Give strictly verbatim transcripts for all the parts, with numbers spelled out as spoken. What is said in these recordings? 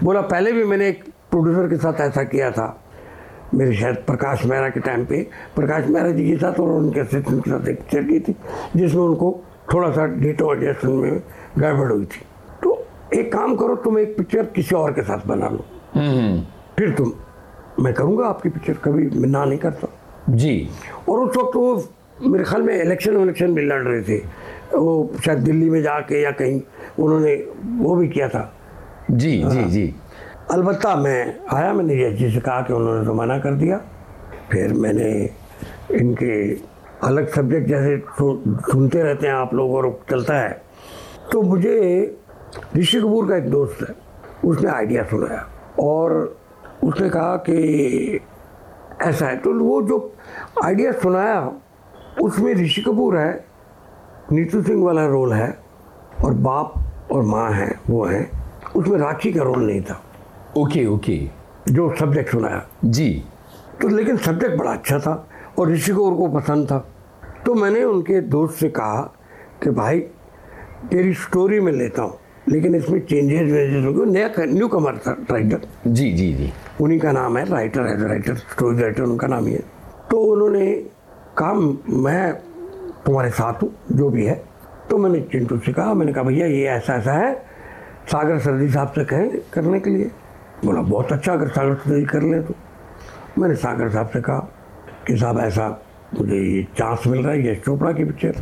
बोला पहले भी मैंने एक प्रोड्यूसर के साथ ऐसा किया था, मेरे शायद प्रकाश मेहरा के टाइम पे, प्रकाश मेहरा जी के साथ और उनके असिस्टेंट के साथ एक पिक्चर की थी जिसमें उनको थोड़ा सा डेटा एडजस्टमेंट में गड़बड़ हुई थी। तो एक काम करो, तुम एक पिक्चर किसी और के साथ बना लो, फिर तुम, मैं करूँगा आपकी पिक्चर, कभी मैं ना नहीं करता जी। और उस वक्त वो मेरे ख्याल में इलेक्शन इलेक्शन भी लड़ रहे थे, वो शायद दिल्ली में जाके या कहीं उन्होंने वो भी किया था। जी जी जी। अलबत्ता मैं आया, मैंने यश जी से कहा कि उन्होंने तो मना कर दिया। फिर मैंने इनके अलग सब्जेक्ट जैसे सुनते रहते हैं आप लोग और चलता है, तो मुझे ऋषि कपूर का एक दोस्त है, उसने आइडिया सुनाया और उसने कहा कि ऐसा है। तो वो जो आइडिया सुनाया उसमें ऋषि कपूर है, नीतू सिंह वाला रोल है और बाप और माँ है वो है, उसमें राखी का रोल नहीं था। Okay okay. जो सब्जेक्ट सुनाया जी, तो लेकिन सब्जेक्ट बड़ा अच्छा था और ऋषि कपूर को पसंद था। तो मैंने उनके दोस्त से कहा कि भाई तेरी स्टोरी में लेता हूँ, लेकिन इसमें चेंजेस वेंजेस होंगे। नया न्यू कमर था राइटर, जी जी जी, उन्हीं का नाम है, राइटर है, राइटर स्टोरी राइटर उनका नाम ही है। तो उन्होंने कहा मैं तुम्हारे साथ हूँ जो भी है। तो मैंने चिंटू से कहा, मैंने कहा भैया ये ऐसा ऐसा है, सागर सरदी साहब से कहें करने के लिए। बोला बहुत अच्छा, अगर सागर सरदी कर लें तो। मैंने सागर साहब से कहा कि साहब ऐसा मुझे ये चांस मिल रहा है यश चोपड़ा की पिक्चर,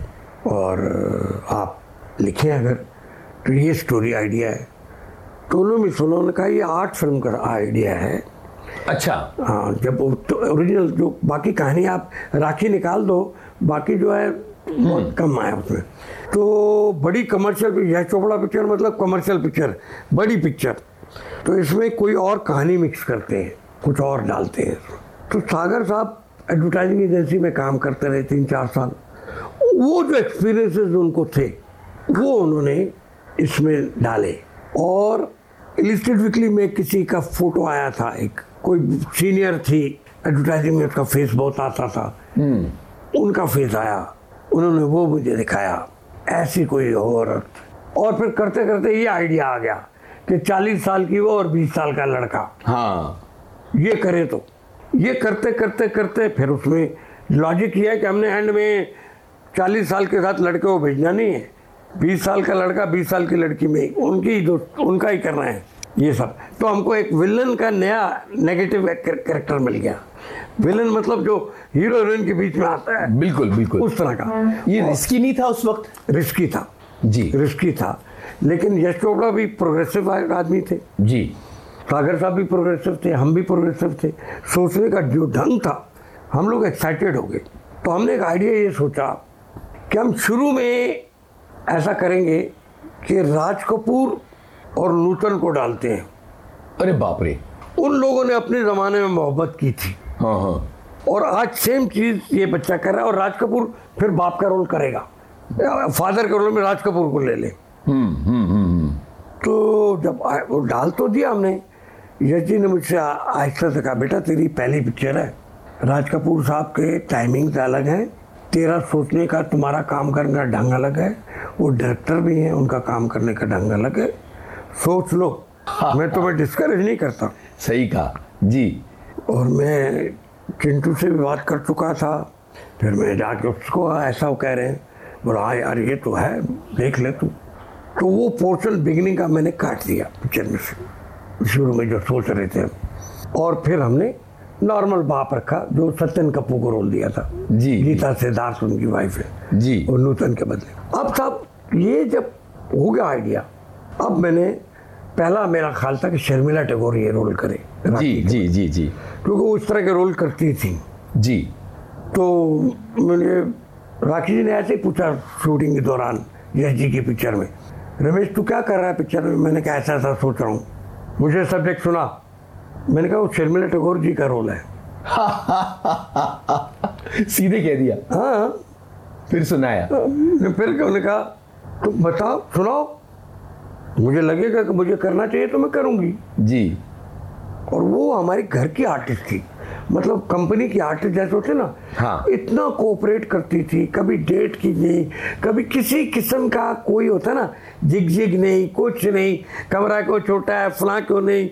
और आप लिखें अगर, तो ये स्टोरी आइडिया है। तो उन्होंने भी सुना, उन्होंने कहा ये आर्ट फिल्म का आइडिया है। अच्छा। हाँ, जब तो ओरिजिनल जो बाकी कहानी आप राखी निकाल दो, बाकी जो है बहुत कम आया उसमें। तो बड़ी कमर्शियल, यश चोपड़ा पिक्चर मतलब कमर्शियल पिक्चर, बड़ी पिक्चर, तो इसमें कोई और कहानी मिक्स करते हैं, कुछ और डालते हैं। तो सागर साहब एडवर्टाइजिंग एजेंसी में काम करते रहे तीन चार साल, वो जो एक्सपीरियंसेस उनको थे वो उन्होंने इसमें डाले। और इलिस्ट्रेट वीकली में किसी का फोटो आया था, एक कोई सीनियर थी एडवर्टाइजिंग में, उसका फेस बहुत आता था, उनका फेस आया, उन्होंने वो मुझे दिखाया, ऐसी कोई औरत। और फिर करते करते ये आइडिया आ गया कि चालीस साल की वो और बीस साल का लड़का, हाँ ये करे। तो ये करते करते करते फिर उसमें लॉजिक ये है कि हमने एंड में चालीस साल के साथ लड़के को भेजना नहीं है, बीस साल का लड़का बीस साल की लड़की में उनकी जो उनका ही करना है ये सब। तो हमको एक विलन का नया नेगेटिव कैरेक्टर मिल गया। विलन मतलब जो हीरो हीरोइन के बीच में आता है, बिल्कुल बिल्कुल उस तरह का। ये रिस्की नहीं था उस वक्त? रिस्की था जी, रिस्की था, लेकिन यश चोपड़ा भी प्रोग्रेसिव आदमी थे जी, सागर साहब भी प्रोग्रेसिव थे, हम भी प्रोग्रेसिव थे। सोचने का जो ढंग था, हम लोग एक्साइटेड हो गए। तो हमने एक आइडिया ये सोचा कि हम शुरू में ऐसा करेंगे कि राज कपूर और नूतन को डालते हैं। अरे बाप रे, उन लोगों ने अपने ज़माने में मोहब्बत की थी, हाँ हाँ, और आज सेम चीज़ ये बच्चा कर रहा है। और राज कपूर फिर बाप का रोल करेगा, फादर के रोल में राज कपूर को ले ले। हम्म हम्म हम्म। तो जब वो डाल तो दिया हमने, यश जी ने मुझसे आहिस्ता से कहा, बेटा तेरी पहली पिक्चर है, राज कपूर साहब के टाइमिंग्स अलग हैं, तेरा सोचने का, तुम्हारा काम करने का ढंग अलग है, वो डायरेक्टर भी हैं, उनका काम करने का ढंग अलग है, सोच लो। मैं तुम्हें डिस्करेज नहीं करता। सही कहा जी। और मैं चिंटू से भी बात कर चुका था, फिर मैं जाके उसको ऐसा वो कह रहे हैं, बोला हाँ यार ये तो है, देख ले तू। तो वो पोर्शन बिगिनिंग का मैंने काट दिया पिक्चर में से, शुरू में जो सोच रहे थे। और फिर हमने नॉर्मल बाप रखा, जो सत्यन कपूर को रोल दिया था। जी, गीता सिद्धार्थ उनकी वाइफ है जी, और नूतन के बदले। अब साहब ये जब हो गया आइडिया, अब मैंने पहला मेरा ख्याल था कि शर्मिला टैगोर ये रोल करे, जी जी जी जी, क्योंकि वो उस तरह के रोल करती थी जी। तो मैंने, राखी जी ने ऐसे ही पूछा शूटिंग के दौरान यश जी की पिक्चर में, रमेश तू क्या कर रहा है पिक्चर में? मैंने कहा ऐसा ऐसा सोच रहा हूँ। मुझे सब्जेक्ट सुना, मैंने कहा वो शर्मिला टैगोर जी का रोल है। सीधे कह दिया? हाँ। फिर सुनाया? फिर उन्होंने कहा तो बताओ, सुनाओ, मुझे लगेगा कि मुझे करना चाहिए तो मैं करूँगी जी। और वो हमारी घर की आर्टिस्ट थी, मतलब कंपनी की आर्टिस्ट जैसे होते ना, हाँ। इतना कोऑपरेट करती थी, कभी डेट की नहीं, कभी किसी किस्म का कोई होता ना जिग जिग नहीं, कुछ नहीं, कमरा क्यों छोटा है, फला क्यों नहीं,